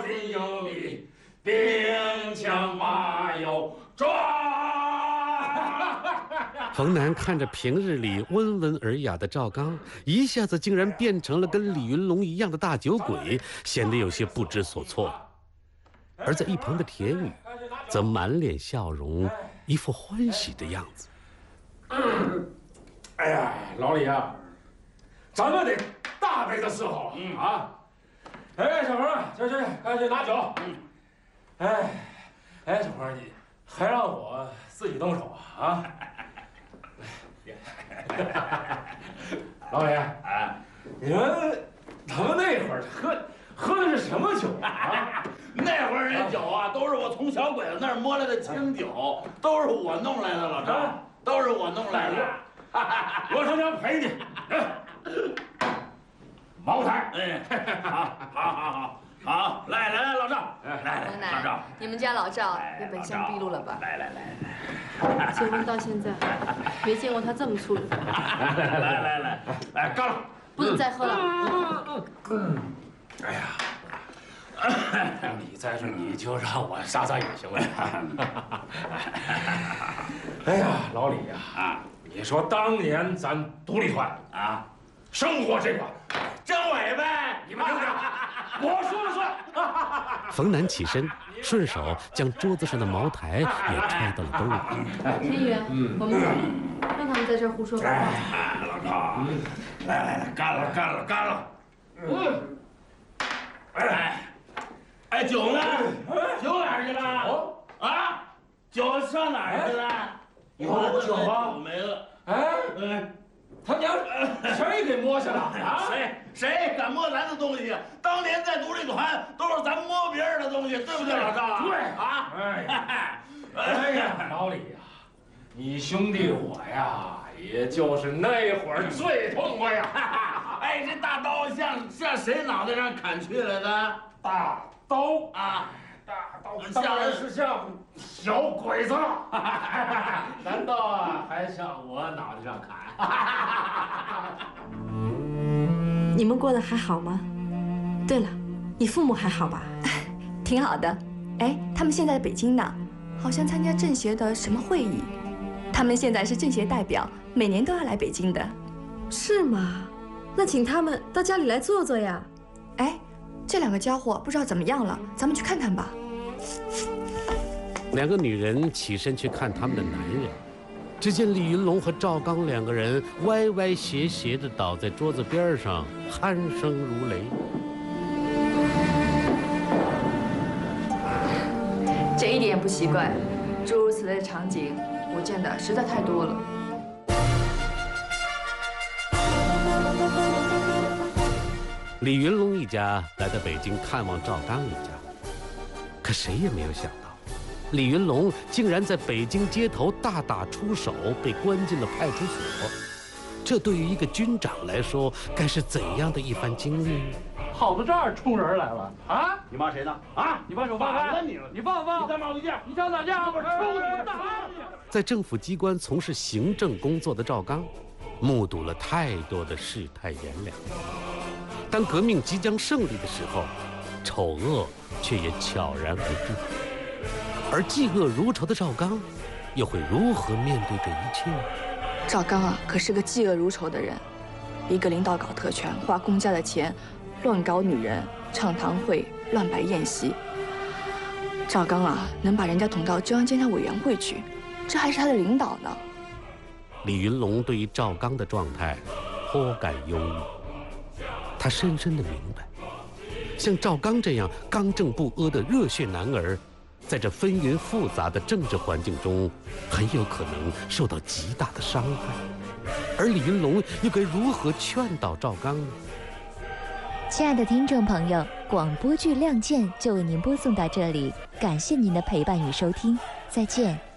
军有礼，兵强马有壮。 冯楠看着平日里温文尔雅的赵刚，一下子竟然变成了跟李云龙一样的大酒鬼，显得有些不知所措。而在一旁的田雨，则满脸笑容，一副欢喜的样子。 哎呀，老李啊，咱们得大杯的伺候啊！哎，小冯，去，赶紧拿酒。哎，小冯，你还让我自己动手啊？老李，你们他们那会儿喝的是什么酒啊？ 那会儿人酒啊，都是我从小鬼子那儿摸来的清酒，都是我弄来的，老张，都是我弄来的。 我他娘赔你！茅台， 好，来，老赵，来，老赵， 你们家老赵也本相毕露了吧？ 来， 结婚到现在，没见过他这么粗鲁。 来，干了！ 不能再喝了。 哎呀，你在这你就让我撒撒野行不行？哎呀，老李呀，你说当年咱独立团啊，生活这块， 政委呗， 你们听着，我说了算。 冯楠起身，顺手将桌子上的茅台也揣到了兜里。 天宇，我们走，让他们在这儿胡说八道。 老赵，来，干了！哎，酒呢？酒哪儿去了？啊，酒上哪儿去了？ 有酒啊？ 没了。 他娘，谁给摸下了啊？ 谁敢摸咱的东西？当年在独立团都是咱摸别人的东西，对不对，老赵？ 对啊。 哎呀，老李呀，你兄弟我呀，也就是那会儿最痛快呀。 哎，这大刀向谁脑袋上砍去来的？ 大刀啊！ 大刀当然是像小鬼子了，难道啊还向我脑袋上砍？ 你们过得还好吗？对了，你父母还好吧？ 挺好的。哎，他们现在在北京呢，好像参加政协的什么会议。他们现在是政协代表，每年都要来北京的。 是吗？那请他们到家里来坐坐呀。 哎，这两个家伙不知道怎么样了，咱们去看看吧。 两个女人起身去看他们的男人，只见李云龙和赵刚两个人歪歪斜斜地倒在桌子边上，鼾声如雷。 这一点也不奇怪，诸如此类的场景，我见的实在太多了。 李云龙一家来到北京看望赵刚一家，可谁也没有想到，李云龙竟然在北京街头大打出手，被关进了派出所。这对于一个军长来说，该是怎样的一番经历？ 跑到这儿冲人来了啊！ 你骂谁呢？ 啊！你把手放开！ 你你放！ 你再骂我一件！ 你想打架？我抽你！打你！ 在政府机关从事行政工作的赵刚，目睹了太多的世态炎凉。当革命即将胜利的时候，丑恶却也悄然而至。而嫉恶如仇的赵刚，又会如何面对这一切？ 赵刚啊，可是个嫉恶如仇的人，一个领导搞特权，花公家的钱，乱搞女人，唱堂会，乱摆宴席。赵刚啊，能把人家捅到中央监察委员会去，这还是他的领导呢。 李云龙对于赵刚的状态颇感忧郁，他深深地明白，像赵刚这样刚正不阿的热血男儿，在这纷纭复杂的政治环境中，很有可能受到极大的伤害。而李云龙又该如何劝导赵刚呢？ 亲爱的听众朋友，广播剧《亮剑》就为您播送到这里，感谢您的陪伴与收听，再见。